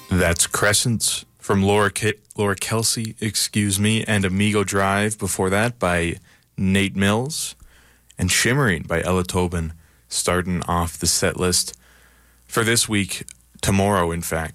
That's Crescents from Laura Kelsey, and Amigo Drive before that by Nate Mills, and Shimmering by Ella Tobin starting off the set list for this week, tomorrow in fact.